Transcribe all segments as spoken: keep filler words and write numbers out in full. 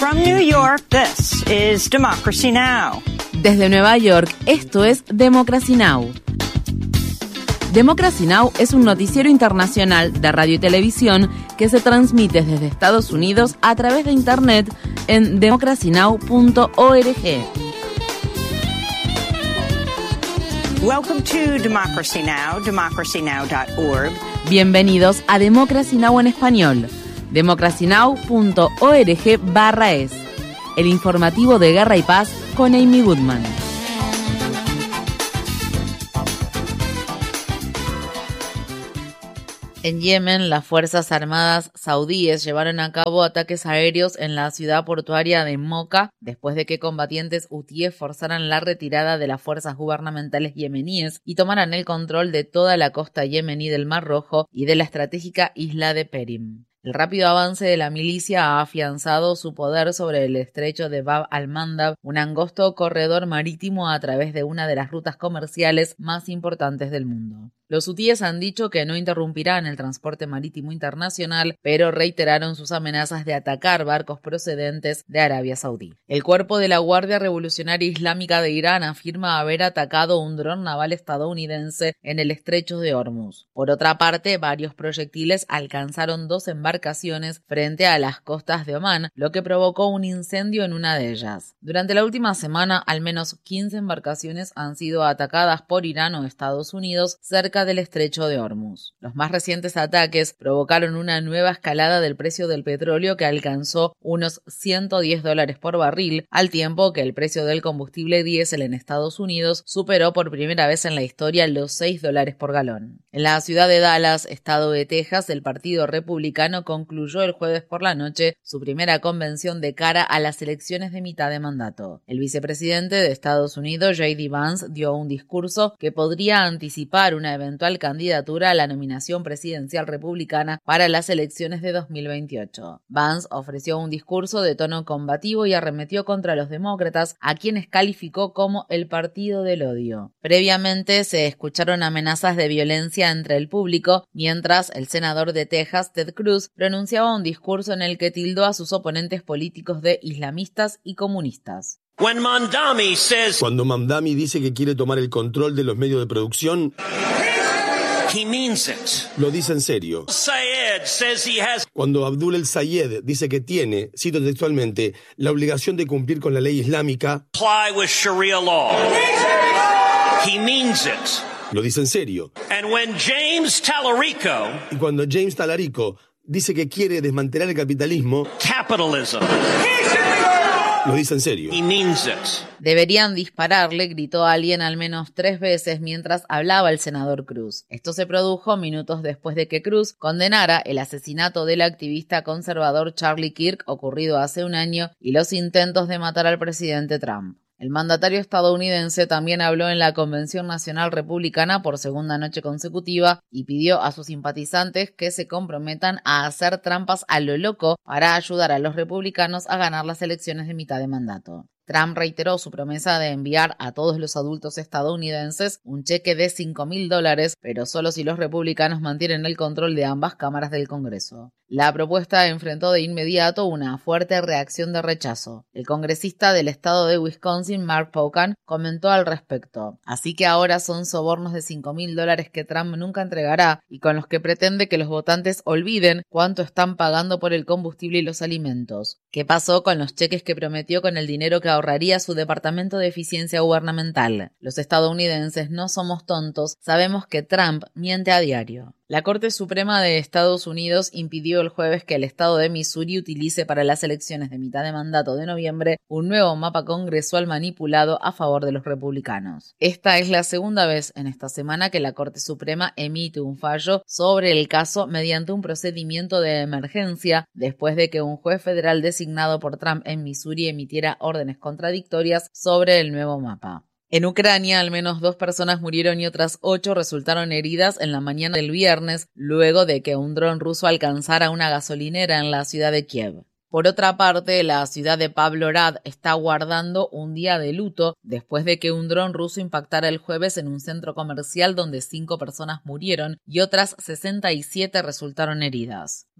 From New York, this is Democracy Now! Desde Nueva York, esto es Democracy Now! Democracy Now! Es un noticiero internacional de radio y televisión que se transmite desde Estados Unidos a través de Internet en democracy now punto org. Welcome to Democracy Now!, democracy now dot org. Bienvenidos a Democracy Now! En español, democracy now punto org barra es, el informativo de Guerra y Paz con Amy Goodman. En Yemen, las Fuerzas Armadas saudíes llevaron a cabo ataques aéreos en la ciudad portuaria de Moca después de que combatientes hutíes forzaran la retirada de las fuerzas gubernamentales yemeníes y tomaran el control de toda la costa yemení del Mar Rojo y de la estratégica isla de Perim. El rápido avance de la milicia ha afianzado su poder sobre el estrecho de Bab al-Mandab, un angosto corredor marítimo a través de una de las rutas comerciales más importantes del mundo. Los hutíes han dicho que no interrumpirán el transporte marítimo internacional, pero reiteraron sus amenazas de atacar barcos procedentes de Arabia Saudí. El cuerpo de la Guardia Revolucionaria Islámica de Irán afirma haber atacado un dron naval estadounidense en el estrecho de Hormuz. Por otra parte, varios proyectiles alcanzaron dos embarcaciones frente a las costas de Omán, lo que provocó un incendio en una de ellas. Durante la última semana, al menos quince embarcaciones han sido atacadas por Irán o Estados Unidos cerca del estrecho de Hormuz. Los más recientes ataques provocaron una nueva escalada del precio del petróleo que alcanzó unos ciento diez dólares por barril, al tiempo que el precio del combustible diésel en Estados Unidos superó por primera vez en la historia los seis dólares por galón. En la ciudad de Dallas, estado de Texas, el Partido Republicano concluyó el jueves por la noche su primera convención de cara a las elecciones de mitad de mandato. El vicepresidente de Estados Unidos, J D Vance, dio un discurso que podría anticipar una eventual candidatura a la nominación presidencial republicana para las elecciones de dos mil veintiocho. Vance ofreció un discurso de tono combativo y arremetió contra los demócratas, a quienes calificó como el partido del odio. Previamente se escucharon amenazas de violencia entre el público, mientras el senador de Texas, Ted Cruz, pronunciaba un discurso en el que tildó a sus oponentes políticos de islamistas y comunistas. Cuando Mamdani dice que quiere tomar el control de los medios de producción, He means it. lo dice en serio. Sayed says he has Cuando Abdul el Sayed dice que tiene, cito textualmente, la obligación de cumplir con la ley islámica, comply with Sharia law. He means it. lo dice en serio. And when James Talarico, Y cuando James Talarico dice que quiere desmantelar el capitalismo, capitalism, lo dice en serio. he means it. Deberían dispararle, gritó alguien al menos tres veces mientras hablaba el senador Cruz. Esto se produjo minutos después de que Cruz condenara el asesinato del activista conservador Charlie Kirk ocurrido hace un año y los intentos de matar al presidente Trump. El mandatario estadounidense también habló en la Convención Nacional Republicana por segunda noche consecutiva y pidió a sus simpatizantes que se comprometan a hacer trampas a lo loco para ayudar a los republicanos a ganar las elecciones de mitad de mandato. Trump reiteró su promesa de enviar a todos los adultos estadounidenses un cheque de cinco mil dólares, pero solo si los republicanos mantienen el control de ambas cámaras del Congreso. La propuesta enfrentó de inmediato una fuerte reacción de rechazo. El congresista del estado de Wisconsin, Mark Pocan, comentó al respecto. Así que ahora son sobornos de cinco mil dólares que Trump nunca entregará y con los que pretende que los votantes olviden cuánto están pagando por el combustible y los alimentos. ¿Qué pasó con los cheques que prometió con el dinero que ahorraría su Departamento de Eficiencia Gubernamental? Los estadounidenses no somos tontos, sabemos que Trump miente a diario. La Corte Suprema de Estados Unidos impidió el jueves que el estado de Missouri utilice para las elecciones de mitad de mandato de noviembre un nuevo mapa congresual manipulado a favor de los republicanos. Esta es la segunda vez en esta semana que la Corte Suprema emite un fallo sobre el caso mediante un procedimiento de emergencia después de que un juez federal designado por Trump en Missouri emitiera órdenes contradictorias sobre el nuevo mapa. En Ucrania, al menos dos personas murieron y otras ocho resultaron heridas en la mañana del viernes, luego de que un dron ruso alcanzara una gasolinera en la ciudad de Kiev. Por otra parte, la ciudad de Pavlograd está guardando un día de luto después de que un dron ruso impactara el jueves en un centro comercial donde cinco personas murieron y otras sesenta y siete resultaron heridas.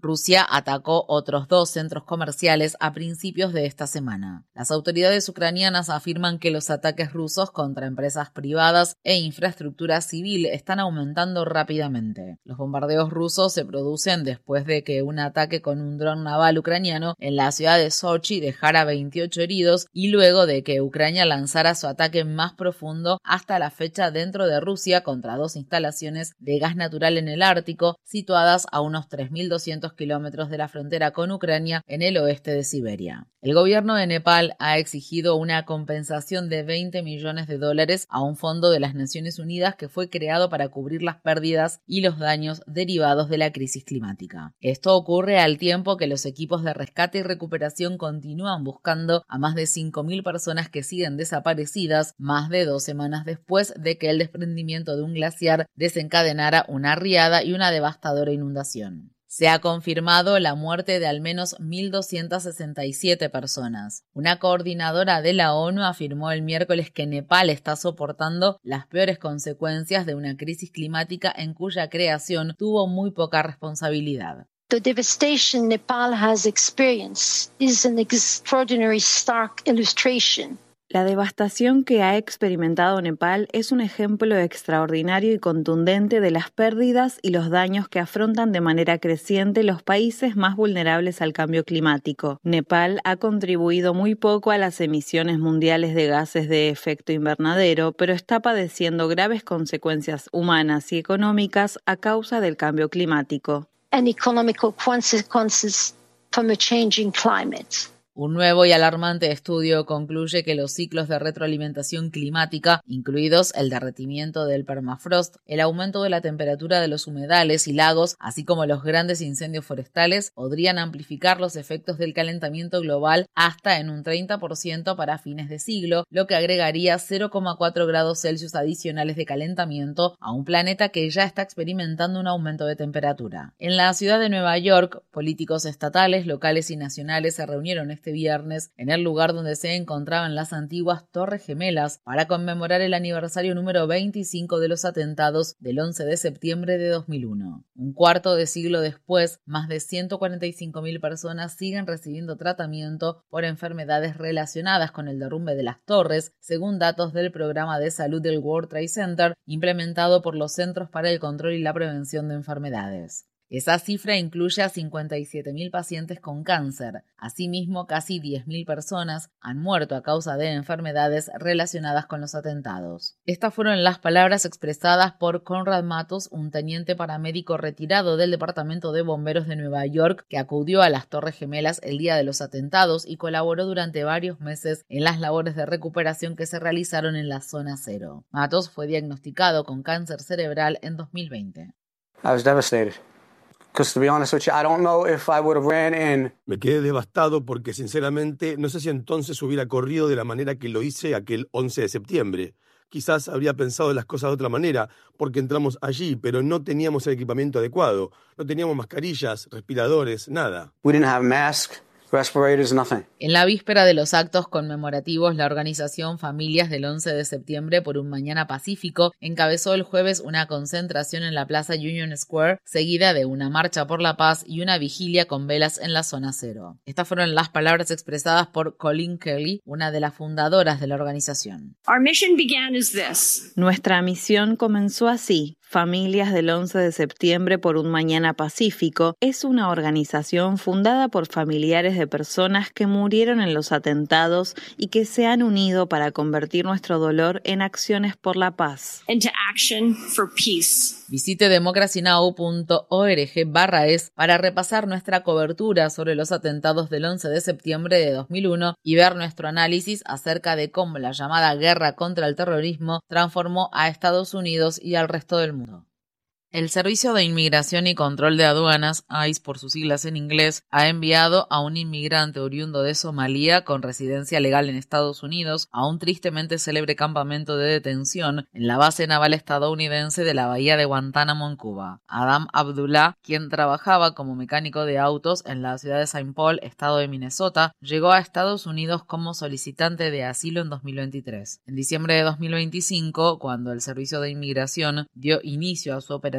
Rusia atacó otros dos centros comerciales a principios de esta semana. Las autoridades ucranianas afirman que los ataques rusos contra empresas privadas e infraestructura civil están aumentando rápidamente. Los bombardeos rusos se producen después de que un ataque con un dron naval ucraniano en la ciudad de Sochi dejara veintiocho heridos y luego de que Ucrania lanzara su ataque más profundo hasta la fecha dentro de Rusia contra dos instalaciones de gas natural en el Ártico, situadas a unos tres mil doscientos kilómetros de la frontera con Ucrania en el oeste de Siberia. El gobierno de Nepal ha exigido una compensación de veinte millones de dólares a un fondo de las Naciones Unidas que fue creado para cubrir las pérdidas y los daños derivados de la crisis climática. Esto ocurre al tiempo que los equipos de rescate y recuperación continúan buscando a más de cinco mil personas que siguen desaparecidas más de dos semanas después de que el desprendimiento de un glaciar desencadenara una riada y una devastadora inundación. Se ha confirmado la muerte de al menos mil doscientas sesenta y siete personas. Una coordinadora de la ONU afirmó el miércoles que Nepal está soportando las peores consecuencias de una crisis climática en cuya creación tuvo muy poca responsabilidad. The devastation Nepal has experienced is an extraordinary stark illustration. La devastación que ha experimentado Nepal es un ejemplo extraordinario y contundente de las pérdidas y los daños que afrontan de manera creciente los países más vulnerables al cambio climático. Nepal ha contribuido muy poco a las emisiones mundiales de gases de efecto invernadero, pero está padeciendo graves consecuencias humanas y económicas a causa del cambio climático. And economical consequences from a changing climate. Un nuevo y alarmante estudio concluye que los ciclos de retroalimentación climática, incluidos el derretimiento del permafrost, el aumento de la temperatura de los humedales y lagos, así como los grandes incendios forestales, podrían amplificar los efectos del calentamiento global hasta en un treinta por ciento para fines de siglo, lo que agregaría cero coma cuatro grados Celsius adicionales de calentamiento a un planeta que ya está experimentando un aumento de temperatura. En la ciudad de Nueva York, políticos estatales, locales y nacionales se reunieron este viernes en el lugar donde se encontraban las antiguas Torres Gemelas para conmemorar el aniversario número veinticinco de los atentados del once de septiembre de dos mil uno. Un cuarto de siglo después, más de ciento cuarenta y cinco mil personas siguen recibiendo tratamiento por enfermedades relacionadas con el derrumbe de las torres, según datos del programa de salud del World Trade Center implementado por los Centros para el Control y la Prevención de Enfermedades. Esa cifra incluye a cincuenta y siete mil pacientes con cáncer. Asimismo, casi diez mil personas han muerto a causa de enfermedades relacionadas con los atentados. Estas fueron las palabras expresadas por Conrad Matos, un teniente paramédico retirado del Departamento de Bomberos de Nueva York que acudió a las Torres Gemelas el día de los atentados y colaboró durante varios meses en las labores de recuperación que se realizaron en la zona cero. Matos fue diagnosticado con cáncer cerebral en dos mil veinte. I was devastated. Because to be honest with you, I don't know if I would have ran in. Me quedé devastado porque sinceramente no sé si entonces hubiera corrido de la manera que lo hice aquel once de septiembre. Quizás habría pensado las cosas de otra manera porque entramos allí, pero no teníamos el equipamiento adecuado. No teníamos mascarillas, respiradores, nada. We didn't have masks. Respirators, nothing. En la víspera de los actos conmemorativos, la organización Familias del once de septiembre por un Mañana Pacífico encabezó el jueves una concentración en la Plaza Union Square, seguida de una marcha por la paz y una vigilia con velas en la zona cero. Estas fueron las palabras expresadas por Colleen Kelly, una de las fundadoras de la organización. Our mission began as this. Nuestra misión comenzó así. Familias del once de septiembre por un Mañana Pacífico es una organización fundada por familiares de personas que murieron en los atentados y que se han unido para convertir nuestro dolor en acciones por la paz. Into action for peace. Visite democracynow punto org barra es para repasar nuestra cobertura sobre los atentados del once de septiembre de dos mil uno y ver nuestro análisis acerca de cómo la llamada guerra contra el terrorismo transformó a Estados Unidos y al resto del mundo. El Servicio de Inmigración y Control de Aduanas, I C E por sus siglas en inglés, ha enviado a un inmigrante oriundo de Somalia con residencia legal en Estados Unidos a un tristemente célebre campamento de detención en la base naval estadounidense de la bahía de Guantánamo en Cuba. Adam Abdullah, quien trabajaba como mecánico de autos en la ciudad de Saint Paul, estado de Minnesota, llegó a Estados Unidos como solicitante de asilo en dos mil veintitrés. En diciembre de dos mil veinticinco, cuando el Servicio de Inmigración dio inicio a su operativo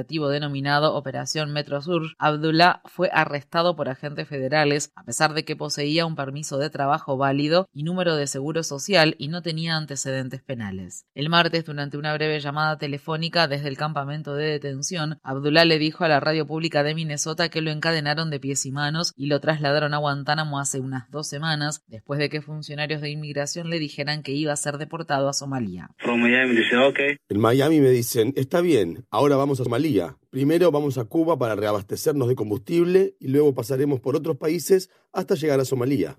operativo denominado Operación Metro Sur, Abdullah fue arrestado por agentes federales a pesar de que poseía un permiso de trabajo válido y número de seguro social y no tenía antecedentes penales. El martes, durante una breve llamada telefónica desde el campamento de detención, Abdullah le dijo a la radio pública de Minnesota que lo encadenaron de pies y manos y lo trasladaron a Guantánamo hace unas dos semanas, después de que funcionarios de inmigración le dijeran que iba a ser deportado a Somalia. En Miami me dicen, está bien, ahora vamos a Somalia. Primero vamos a Cuba para reabastecernos de combustible y luego pasaremos por otros países hasta llegar a Somalia.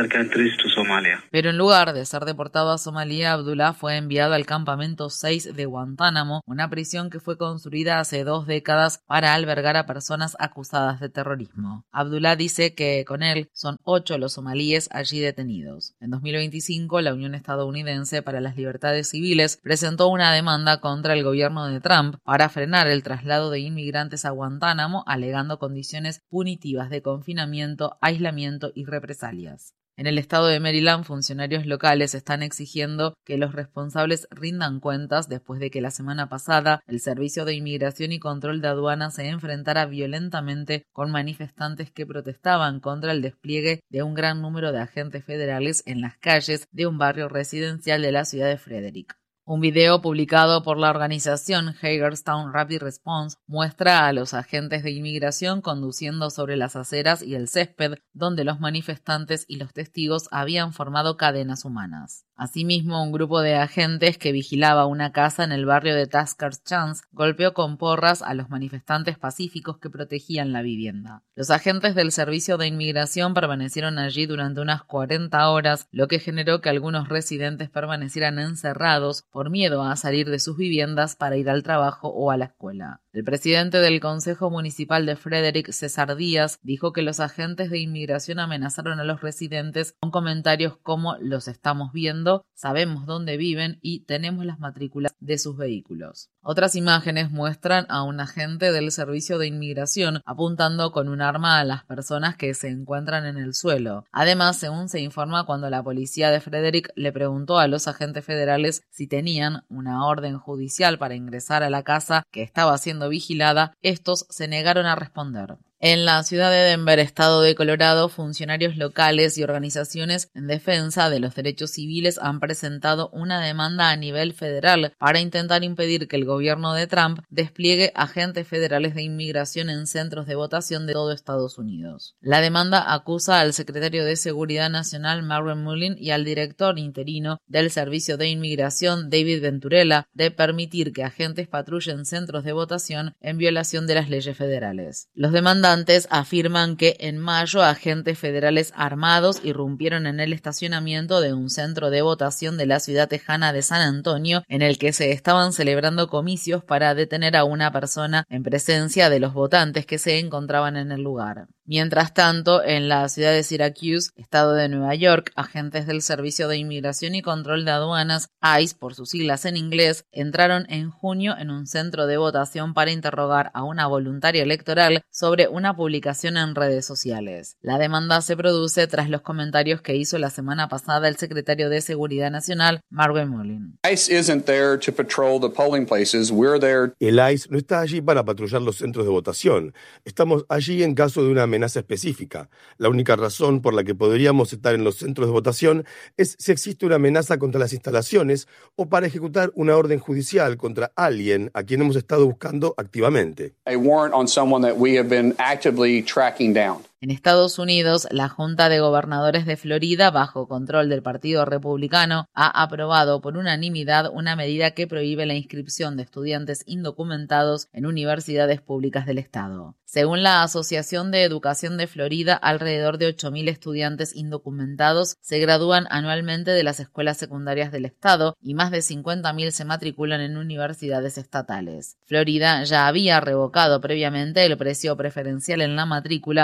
Pero en lugar de ser deportado a Somalia, Abdullah fue enviado al campamento seis de Guantánamo, una prisión que fue construida hace dos décadas para albergar a personas acusadas de terrorismo. Abdullah dice que con él son ocho los somalíes allí detenidos. En dos mil veinticinco, la Unión Estadounidense para las Libertades Civiles presentó una demanda contra el gobierno de Trump para frenar el traslado de inmigrantes a Guantánamo, alegando condiciones punitivas de confinamiento, aislamiento y represalias. En el estado de Maryland, funcionarios locales están exigiendo que los responsables rindan cuentas después de que la semana pasada el Servicio de Inmigración y Control de Aduanas se enfrentara violentamente con manifestantes que protestaban contra el despliegue de un gran número de agentes federales en las calles de un barrio residencial de la ciudad de Frederick. Un video publicado por la organización Hagerstown Rapid Response muestra a los agentes de inmigración conduciendo sobre las aceras y el césped donde los manifestantes y los testigos habían formado cadenas humanas. Asimismo, un grupo de agentes que vigilaba una casa en el barrio de Taskers Chance golpeó con porras a los manifestantes pacíficos que protegían la vivienda. Los agentes del Servicio de Inmigración permanecieron allí durante unas cuarenta horas, lo que generó que algunos residentes permanecieran encerrados por miedo a salir de sus viviendas para ir al trabajo o a la escuela. El presidente del Consejo Municipal de Frederick, César Díaz, dijo que los agentes de inmigración amenazaron a los residentes con comentarios como «los estamos viendo, sabemos dónde viven y tenemos las matrículas de sus vehículos». Otras imágenes muestran a un agente del Servicio de Inmigración apuntando con un arma a las personas que se encuentran en el suelo. Además, según se informa, cuando la policía de Frederick le preguntó a los agentes federales si tenían una orden judicial para ingresar a la casa que estaba siendo vigilada, estos se negaron a responder. En la ciudad de Denver, estado de Colorado, funcionarios locales y organizaciones en defensa de los derechos civiles han presentado una demanda a nivel federal para intentar impedir que el gobierno de Trump despliegue agentes federales de inmigración en centros de votación de todo Estados Unidos. La demanda acusa al secretario de Seguridad Nacional, Marvin Mullin, y al director interino del Servicio de Inmigración, David Venturella, de permitir que agentes patrullen centros de votación en violación de las leyes federales. Los demandantes afirman que en mayo agentes federales armados irrumpieron en el estacionamiento de un centro de votación de la ciudad tejana de San Antonio, en el que se estaban celebrando comicios para detener a una persona en presencia de los votantes que se encontraban en el lugar. Mientras tanto, en la ciudad de Syracuse, estado de Nueva York, agentes del Servicio de Inmigración y Control de Aduanas, I C E por sus siglas en inglés, entraron en junio en un centro de votación para interrogar a una voluntaria electoral sobre una publicación en redes sociales. La demanda se produce tras los comentarios que hizo la semana pasada el secretario de Seguridad Nacional, Marvin Mullin. I C E isn't there to patrol the polling places. We're there. El I C E no está allí para patrullar los centros de votación. Estamos allí en caso de una amenaza específica. La única razón por la que podríamos estar en los centros de votación es si existe una amenaza contra las instalaciones o para ejecutar una orden judicial contra alguien a quien hemos estado buscando activamente. A warrant on someone that we have been actively tracking down. En Estados Unidos, la Junta de Gobernadores de Florida, bajo control del Partido Republicano, ha aprobado por unanimidad una medida que prohíbe la inscripción de estudiantes indocumentados en universidades públicas del estado. Según la Asociación de Educación de Florida, alrededor de ocho mil estudiantes indocumentados se gradúan anualmente de las escuelas secundarias del estado y más de cincuenta mil se matriculan en universidades estatales. Florida ya había revocado previamente el precio preferencial en la matrícula para los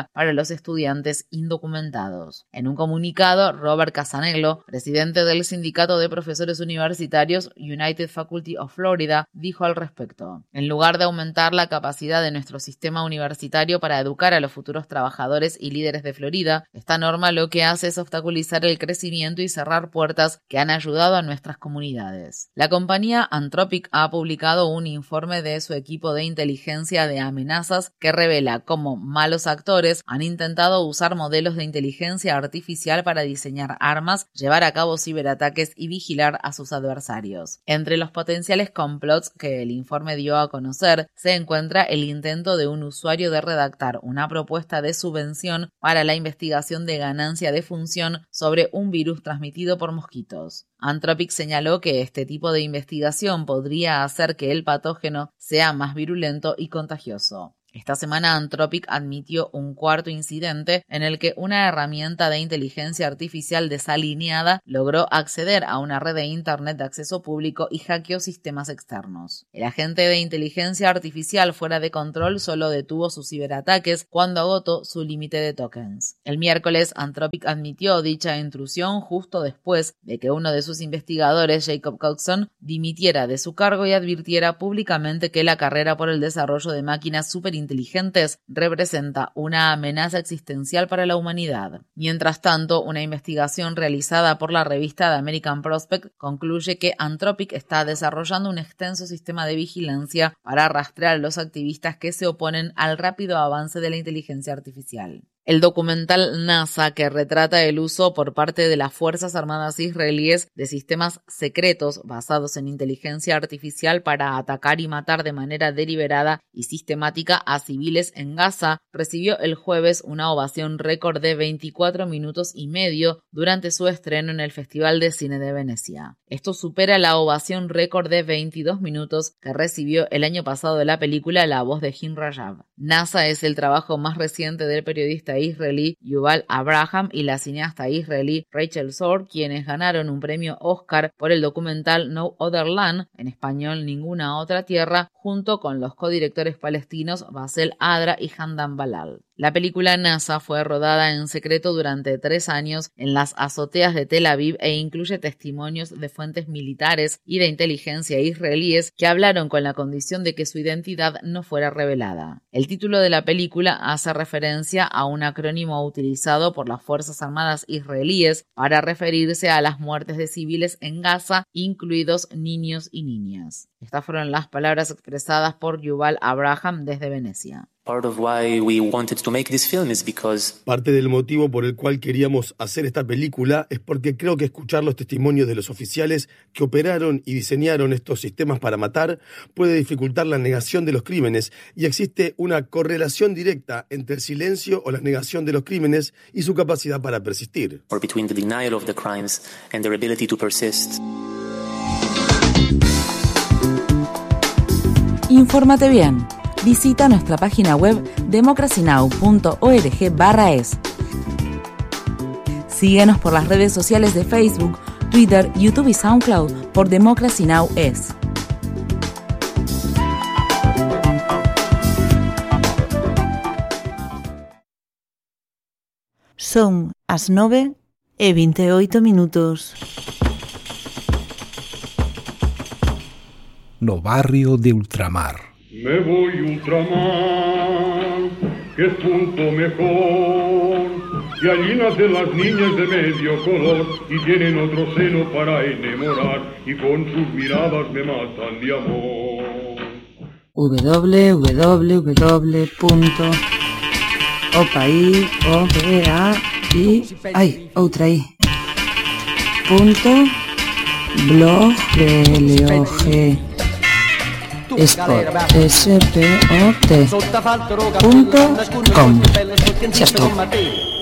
los estudiantes indocumentados. En un comunicado, Robert Casanello, presidente del Sindicato de Profesores Universitarios United Faculty of Florida, dijo al respecto: en lugar de aumentar la capacidad de nuestro sistema universitario para educar a los futuros trabajadores y líderes de Florida, esta norma lo que hace es obstaculizar el crecimiento y cerrar puertas que han ayudado a nuestras comunidades. La compañía Anthropic ha publicado un informe de su equipo de inteligencia de amenazas que revela cómo malos actores han intentado usar modelos de inteligencia artificial para diseñar armas, llevar a cabo ciberataques y vigilar a sus adversarios. Entre los potenciales complots que el informe dio a conocer se encuentra el intento de un usuario de redactar una propuesta de subvención para la investigación de ganancia de función sobre un virus transmitido por mosquitos. Anthropic señaló que este tipo de investigación podría hacer que el patógeno sea más virulento y contagioso. Esta semana Anthropic admitió un cuarto incidente en el que una herramienta de inteligencia artificial desalineada logró acceder a una red de Internet de acceso público y hackeó sistemas externos. El agente de inteligencia artificial fuera de control solo detuvo sus ciberataques cuando agotó su límite de tokens. El miércoles, Anthropic admitió dicha intrusión justo después de que uno de sus investigadores, Jacob Coxon, dimitiera de su cargo y advirtiera públicamente que la carrera por el desarrollo de máquinas superinteligentes inteligentes representa una amenaza existencial para la humanidad. Mientras tanto, una investigación realizada por la revista The American Prospect concluye que Anthropic está desarrollando un extenso sistema de vigilancia para rastrear a los activistas que se oponen al rápido avance de la inteligencia artificial. El documental NASA, que retrata el uso por parte de las Fuerzas Armadas israelíes de sistemas secretos basados en inteligencia artificial para atacar y matar de manera deliberada y sistemática a civiles en Gaza, recibió el jueves una ovación récord de veinticuatro minutos y medio durante su estreno en el Festival de Cine de Venecia. Esto supera la ovación récord de veintidós minutos que recibió el año pasado de la película La voz de Jim Rajab. NASA es el trabajo más reciente del periodista israelí Yuval Abraham y la cineasta israelí Rachel Zor, quienes ganaron un premio Oscar por el documental No Other Land, en español Ninguna Otra Tierra, junto con los codirectores palestinos Basel Adra y Handan Balal. La película NASA fue rodada en secreto durante tres años en las azoteas de Tel Aviv e incluye testimonios de fuentes militares y de inteligencia israelíes que hablaron con la condición de que su identidad no fuera revelada. El título de la película hace referencia a un acrónimo utilizado por las Fuerzas Armadas israelíes para referirse a las muertes de civiles en Gaza, incluidos niños y niñas. Estas fueron las palabras expresadas por Yuval Abraham desde Venecia. Part of why we wanted to make this film is because Parte del motivo por el cual queríamos hacer esta película es porque creo que escuchar los testimonios de los oficiales que operaron y diseñaron estos sistemas para matar puede dificultar la negación de los crímenes, y existe una correlación directa entre el silencio o la negación de los crímenes y su capacidad para persistir. or between the denial of the crimes and their ability to persist. Infórmate bien. Visita nuestra página web democracy now punto org barra es. Síguenos por las redes sociales de Facebook, Twitter, YouTube y SoundCloud por Democracy Now! Es. Son as nove e vinte e oito minutos. No barrio de Ultramar. Me voy ultramar, que es punto mejor, y allí nacen las niñas de medio color, y tienen otro seno para enamorar, y con sus miradas me matan de amor. w w w punto opaí, o b a i, ai, outra i, punto blog, b l o g Spot, S P O T punto com. Ya está.